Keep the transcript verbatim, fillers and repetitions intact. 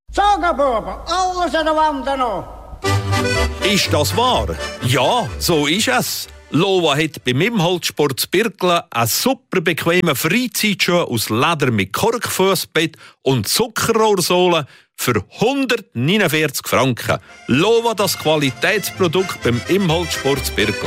Sagen, Buben, alles an der Wand noch. Ist das wahr? Ja, so ist es. Lova hat beim Imholzsport Birkle einen super bequemen Freizeitschuh aus Leder mit Korkfußbett und Zuckerrohrsohle für hundertneunundvierzig Franken. Lova, das Qualitätsprodukt beim Imholzsport Birkle.